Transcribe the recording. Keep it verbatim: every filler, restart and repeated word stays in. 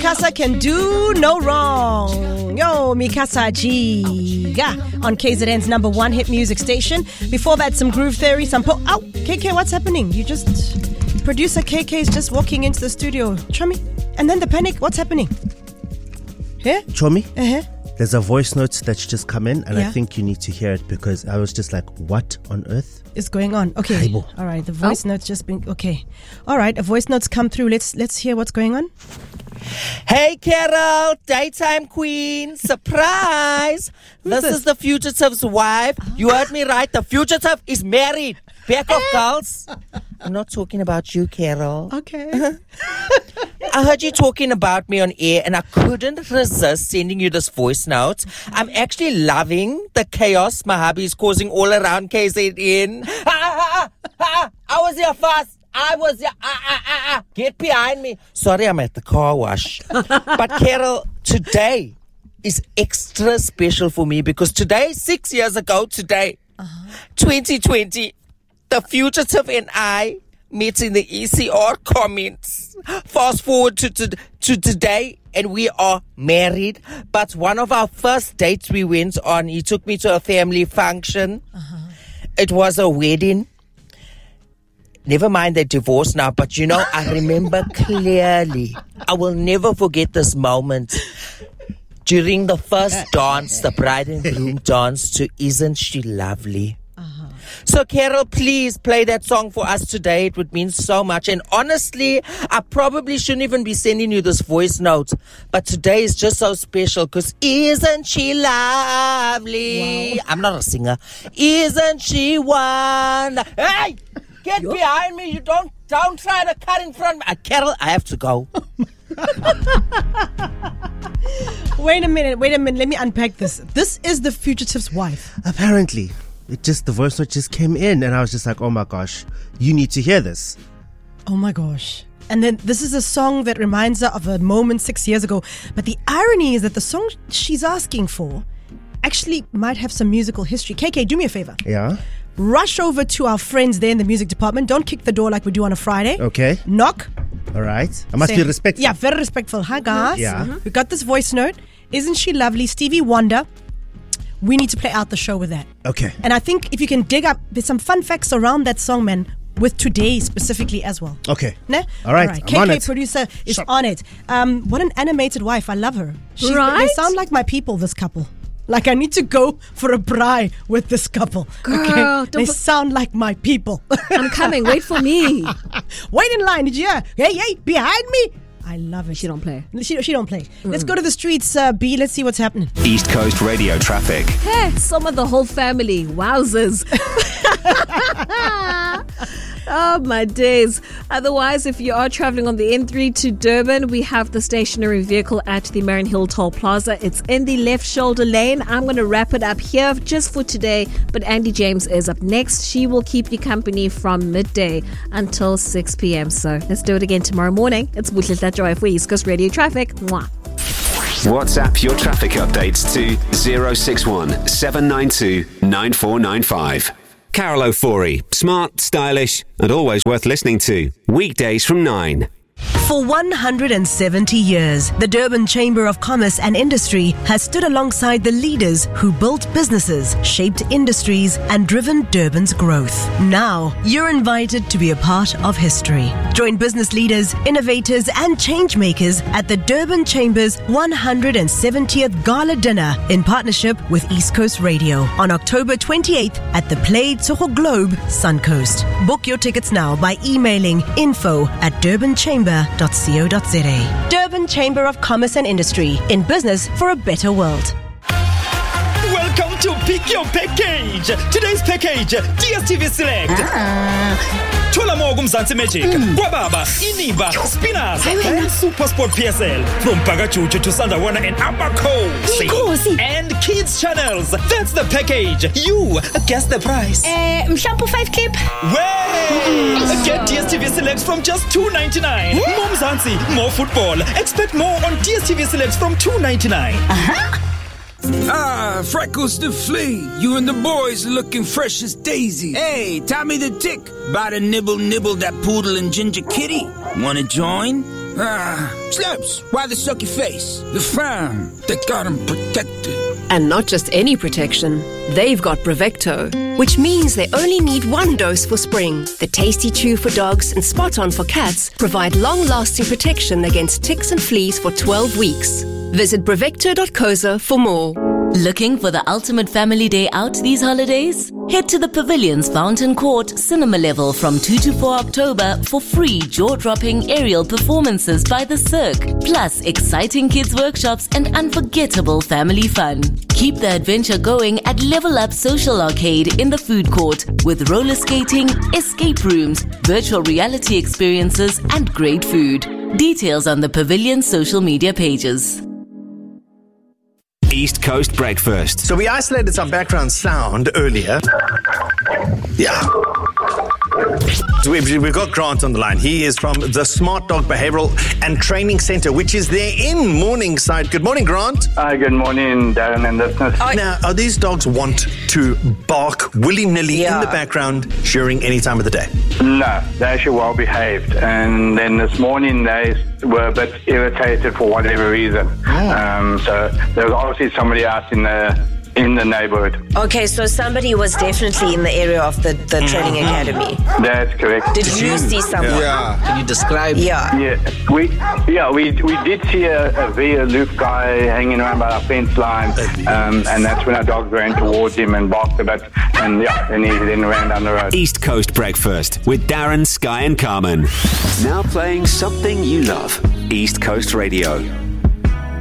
Mikasa can do no wrong. Yo, Mikasa Jiga on K Z N's number one hit music station. Before that, some groove theory, some po- Ow, K K, what's happening? You just... Producer K K is just walking into the studio. Chomi. And then the panic, what's happening? Here? Chomi? Uh-huh. There's a voice note that's just come in, and Yeah. I think you need to hear it because I was just like, what on earth is going on? Okay. Aibo. All right. The voice oh. note's just been... Okay. All right. A voice note's come through. Let's let's hear what's going on. Hey, Carol, daytime queen, surprise. This, this is the fugitive's wife. Oh. You heard me right. The fugitive is married. Back off, girls. I'm not talking about you, Carol. Okay. I heard you talking about me on air and I couldn't resist sending you this voice note. I'm actually loving the chaos my hubby is causing all around K Z N. Ah, ah, ah, ah, I was here first. I was here. Ah, ah, ah, ah. Get behind me. Sorry, I'm at the car wash. But Carol, today is extra special for me because today, six years ago today, uh-huh. twenty twenty, the fugitive and I met in the E C R comments. Fast forward to, to, to today and we are married. But one of our first dates we went on, he took me to a family function. Uh-huh. It was a wedding. Never mind they're divorced now, but you know, I remember clearly. I will never forget this moment. During the first dance, the bride and groom danced to Isn't She Lovely? Uh-huh. So, Carol, please play that song for us today. It would mean so much. And honestly, I probably shouldn't even be sending you this voice note. But today is just so special because Isn't She Lovely? Wow. I'm not a singer. Isn't she wonderful? Hey! Get Yo. behind me. You don't don't try to cut in front of me. Uh, Carol, I have to go. Wait a minute. Wait a minute. Let me unpack this. This is the fugitive's wife. Apparently. It just, the voice note just came in and I was just like, oh my gosh, you need to hear this. Oh my gosh. And then this is a song that reminds her of a moment six years ago. But the irony is that the song she's asking for actually might have some musical history. K K, do me a favor. Yeah? Rush over to our friends there in the music department. Don't kick the door like we do on a Friday. Okay. Knock. All right. I must Say, be respectful. Yeah, very respectful. Hi, guys. Yeah. Mm-hmm. We got this voice note. Isn't she lovely? Stevie Wonder. We need to play out the show with that. Okay. And I think if you can dig up, there's some fun facts around that song, man, with today specifically as well. Okay. Ne? All right. All right. I'm K K on it. producer is Sharp. on it. Um, what an animated wife. I love her. She's, right? They sound like my people, this couple. Like I need to go for a braai with this couple. Girl, okay? don't They for- sound like my people. I'm coming. Wait for me. Wait in line. Did you hear? Hey, hey, behind me. I love it. She don't play. She, she don't play. Mm. Let's go to the streets, uh, B. Let's see what's happening. East Coast Radio traffic. Hey, some of the whole family. Wowzers. Oh, my days. Otherwise, if you are traveling on the N three to Durban, we have the stationary vehicle at the Marion Hill Toll Plaza. It's in the left shoulder lane. I'm going to wrap it up here just for today, but Andy James is up next. She will keep you company from midday until six p.m. So let's do it again tomorrow morning. It's Buhle Joy for East Coast Radio Traffic. Mwah. WhatsApp your traffic updates to zero six one seven nine two nine four nine five. Carol Ofori, smart, stylish, and always worth listening to. Weekdays from nine. For one hundred seventy years, the Durban Chamber of Commerce and Industry has stood alongside the leaders who built businesses, shaped industries, and driven Durban's growth. Now, you're invited to be a part of history. Join business leaders, innovators, and change makers at the Durban Chamber's one hundred seventieth Gala Dinner in partnership with East Coast Radio on October twenty-eighth at the Play Tsogo Globe, Suncoast. Book your tickets now by emailing info at durban chamber dot co dot za. Durban Chamber of Commerce and Industry, in business for a better world. Welcome to Pick Your Package. Today's package, D S T V Select. Ah. Thola more kumzansi Magic. Kwababa, Iniba, Spinners, and Super Sport P S L. From Pagachuchu to Sandawana and Abako. And Kids Channels. That's the package. You guess the price. Uh, Mshampo five clip. Wait! Get D S T V Select from just two ninety-nine. More Mzansi, more football. Expect more on D S T V Select from two ninety-nine. Uh-huh. Ah, Freckles the Flea. You and the boys are looking fresh as daisy. Hey, Tommy the Tick. About to nibble nibble that poodle and ginger kitty. Wanna join? Ah, Slopes, why the sucky face? The farm that got him protected. And not just any protection. They've got Brevecto, which means they only need one dose for spring. The Tasty Chew for dogs and Spot On for cats provide long-lasting protection against ticks and fleas for twelve weeks. Visit brevecto dot co za for more. Looking for the ultimate family day out these holidays? Head to the Pavilion's Fountain Court cinema level from two to four October for free jaw-dropping aerial performances by the Cirque, plus exciting kids workshops and unforgettable family fun. Keep the adventure going at Level Up Social Arcade in the food court with roller skating, escape rooms, virtual reality experiences and great food. Details on the Pavilion's social media pages. East Coast Breakfast. So we isolated some background sound earlier. Yeah. So we've, we've got Grant on the line. He is from the Smart Dog Behavioral and Training Center, which is there in Morningside. Good morning, Grant. Hi, good morning, Darren and listeners. Now, are these dogs want to bark willy-nilly Yeah. in the background during any time of the day? No, they're actually well behaved. And then this morning they were a bit irritated for whatever reason. Um, so there was obviously somebody else in the in the neighborhood. Okay, so somebody was definitely in the area of the, the training academy. That's correct. Did you see someone? Can you describe? Yeah. Yeah, we yeah we we did see a, a very aloof guy hanging around by our fence line, um, and that's when our dog ran towards him and barked a bit, and yeah, then he then ran down the road. East Coast Breakfast with Darren, Sky and Carmen. Now playing something you love. East Coast Radio.